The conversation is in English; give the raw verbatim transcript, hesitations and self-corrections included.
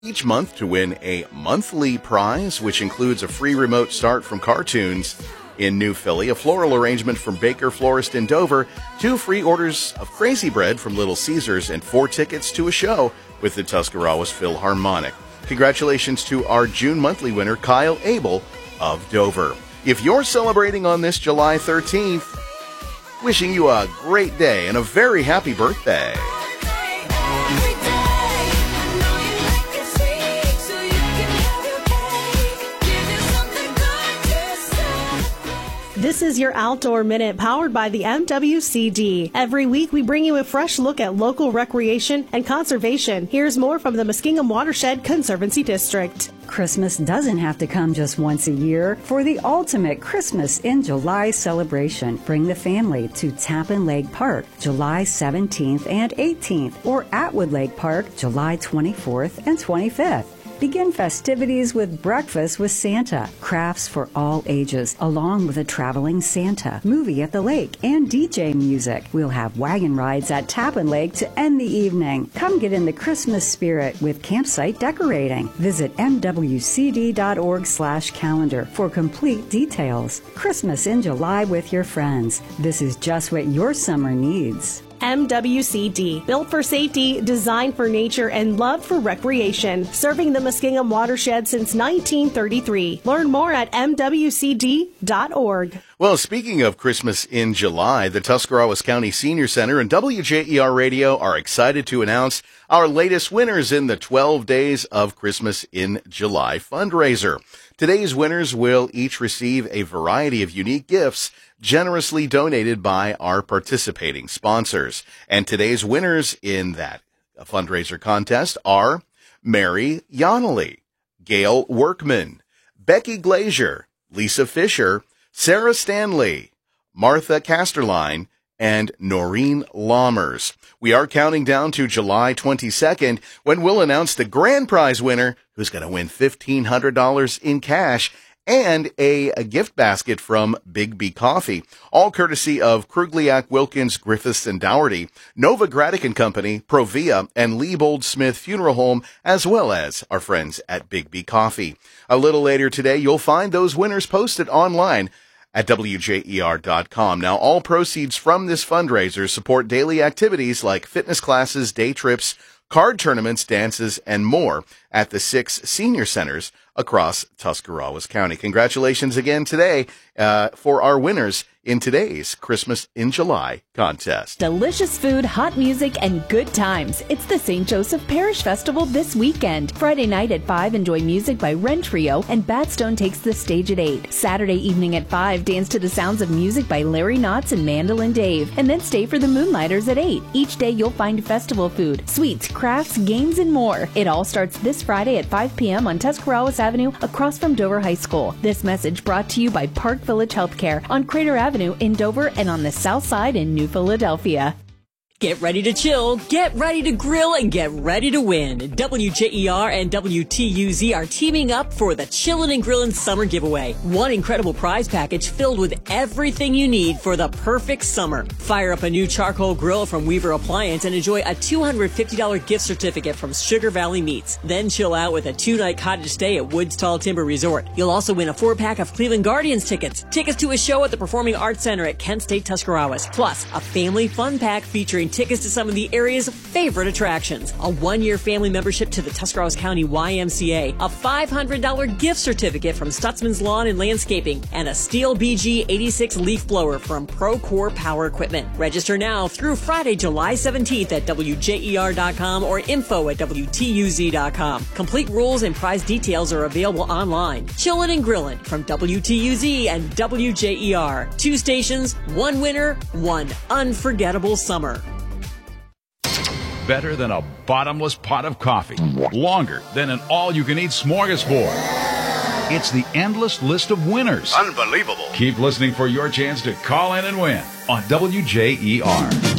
each month to win a monthly prize, which includes a free remote start from Cartoons in New Philly, a floral arrangement from Baker Florist in Dover, two free orders of Crazy Bread from Little Caesars, and four tickets to a show with the Tuscarawas Philharmonic. Congratulations to our June monthly winner, Kyle Abel of Dover. If you're celebrating on this July thirteenth, wishing you a great day and a very happy birthday. This is your Outdoor Minute powered by the M W C D. Every week we bring you a fresh look at local recreation and conservation. Here's more from the Muskingum Watershed Conservancy District. Christmas doesn't have to come just once a year. For the ultimate Christmas in July celebration, bring the family to Tappan Lake Park, July seventeenth and eighteenth, or Atwood Lake Park, July twenty-fourth and twenty-fifth. Begin festivities with breakfast with Santa, crafts for all ages, along with a traveling Santa, movie at the lake, and D J music. We'll have wagon rides at Tappan Lake to end the evening. Come get in the Christmas spirit with campsite decorating. Visit m w c d dot org slash calendar for complete details. Christmas in July with your friends. This is just what your summer needs. M W C D, built for safety, designed for nature, and loved for recreation. Serving the Muskingum watershed since nineteen thirty-three. Learn more at m w c d dot org. Well, speaking of Christmas in July, the Tuscarawas County Senior Center and W J E R Radio are excited to announce our latest winners in the twelve Days of Christmas in July fundraiser. Today's winners will each receive a variety of unique gifts generously donated by our participating sponsors. And today's winners in that fundraiser contest are Mary Yonley, Gail Workman, Becky Glazier, Lisa Fisher, Sarah Stanley, Martha Casterline, and Noreen Lammers. We are counting down to July twenty-second when we'll announce the grand prize winner, who's going to win fifteen hundred dollars in cash and a, a gift basket from Big B Coffee, all courtesy of Krugliak, Wilkins, Griffiths, and Dougherty, Nova Gradic and Company, Provia, and Liebold Smith Funeral Home, as well as our friends at Big B Coffee. A little later today, you'll find those winners posted online at w j e r dot com. Now, all proceeds from this fundraiser support daily activities like fitness classes, day trips, card tournaments, dances, and more at the six senior centers across Tuscarawas County. Congratulations again today uh, for our winners in today's Christmas in July contest. Delicious food, hot music, and good times. It's the Saint Joseph Parish Festival this weekend. Friday night at five, enjoy music by Wren Trio, and Batstone takes the stage at eight. Saturday evening at five, dance to the sounds of music by Larry Knotts and Mandolin Dave, and then stay for the Moonlighters at eight. Each day you'll find festival food, sweets, crafts, games, and more. It all starts this Friday at five p.m. on Tuscarawas Avenue across from Dover High School. This message brought to you by Park Village Healthcare on Crater Avenue in Dover and on the South Side in New Philadelphia. Get ready to chill, get ready to grill, and get ready to win. W J E R and W T U Z are teaming up for the Chillin' and Grillin' Summer Giveaway. One incredible prize package filled with everything you need for the perfect summer. Fire up a new charcoal grill from Weaver Appliance and enjoy a two hundred fifty dollars gift certificate from Sugar Valley Meats. Then chill out with a two-night cottage stay at Woods Tall Timber Resort. You'll also win a four-pack of Cleveland Guardians tickets, tickets to a show at the Performing Arts Center at Kent State Tuscarawas, plus a family fun pack featuring tickets to some of the area's favorite attractions, a one-year family membership to the Tuscarawas County Y M C A, a five hundred dollars gift certificate from Stutzman's Lawn and Landscaping, and a Steel B G eighty-six leaf blower from Procore Power Equipment. Register now through Friday, July seventeenth at w j e r dot com or info at w t u z dot com. Complete rules and prize details are available online. Chillin' and Grillin' from W T U Z and W J E R. Two stations, one winner, one unforgettable summer. Better than a bottomless pot of coffee. Longer than an all-you-can-eat smorgasbord. It's the endless list of winners. Unbelievable. Keep listening for your chance to call in and win on W J E R.